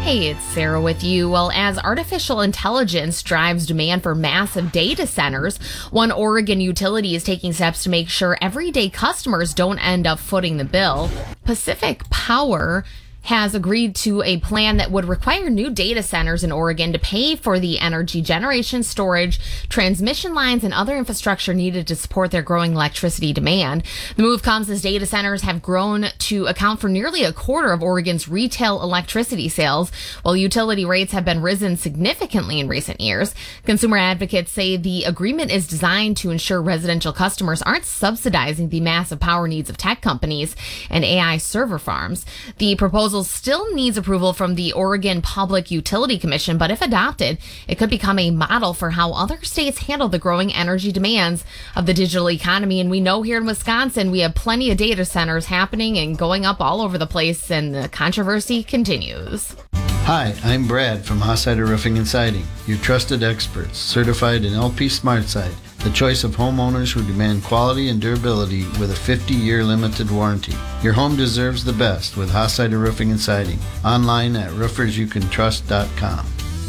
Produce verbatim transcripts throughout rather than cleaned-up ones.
Hey, it's Sarah with you. Well, as artificial intelligence drives demand for massive data centers, one Oregon utility is taking steps to make sure everyday customers don't end up footing the bill. Pacific Power has agreed to a plan that would require new data centers in Oregon to pay for the energy generation, storage, transmission lines, and other infrastructure needed to support their growing electricity demand. The move comes as data centers have grown to account for nearly a quarter of Oregon's retail electricity sales, while utility rates have been risen significantly in recent years. Consumer advocates say the agreement is designed to ensure residential customers aren't subsidizing the massive power needs of tech companies and A I server farms. The proposal still needs approval from the Oregon Public Utility Commission, but if adopted, it could become a model for how other states handle the growing energy demands of the digital economy. And we know here in Wisconsin, we have plenty of data centers happening and going up all over the place, and the controversy continues. Hi, I'm Brad from Hossider Roofing and Siding, your trusted experts, certified in L P SmartSide, the choice of homeowners who demand quality and durability with a fifty-year limited warranty. Your home deserves the best with Hossider Roofing and Siding. Online at roofers you can trust dot com.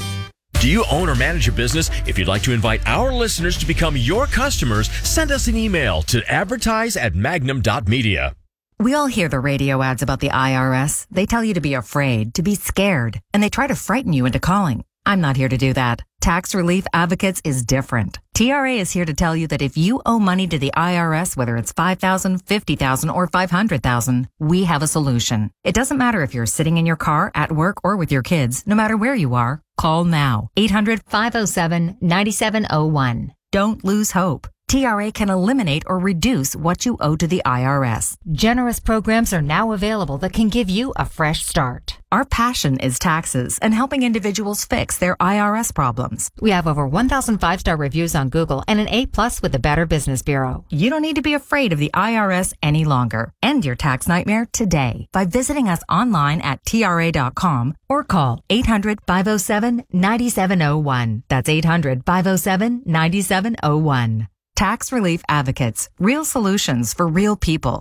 Do you own or manage a business? If you'd like to invite our listeners to become your customers, send us an email to advertise at magnum dot media. We all hear the radio ads about the I R S. They tell you to be afraid, to be scared, and they try to frighten you into calling. I'm not here to do that. Tax Relief Advocates is different. T R A is here to tell you that if you owe money to the I R S, whether it's five thousand dollars, fifty thousand dollars, or five hundred thousand dollars, we have a solution. It doesn't matter if you're sitting in your car, at work, or with your kids. No matter where you are, call now. eight hundred, five oh seven, nine seven oh one. Don't lose hope. T R A can eliminate or reduce what you owe to the I R S. Generous programs are now available that can give you a fresh start. Our passion is taxes and helping individuals fix their I R S problems. We have over one thousand five-star reviews on Google and an A plus with the Better Business Bureau. You don't need to be afraid of the I R S any longer. End your tax nightmare today by visiting us online at T R A dot com or call eight hundred, five oh seven, nine seven oh one. That's eight hundred, five oh seven, nine seven oh one. Tax Relief Advocates. Real solutions for real people.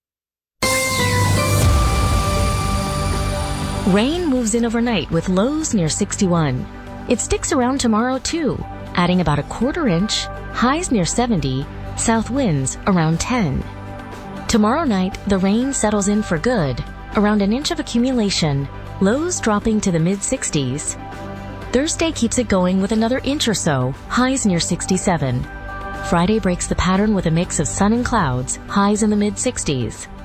Rain moves in overnight with lows near sixty-one. It sticks around tomorrow too, adding about a quarter inch, highs near seventy, south winds around ten. Tomorrow night, the rain settles in for good, around an inch of accumulation, lows dropping to the mid sixties. Thursday keeps it going with another inch or so, highs near sixty-seven. Friday breaks the pattern with a mix of sun and clouds, highs in the mid sixties.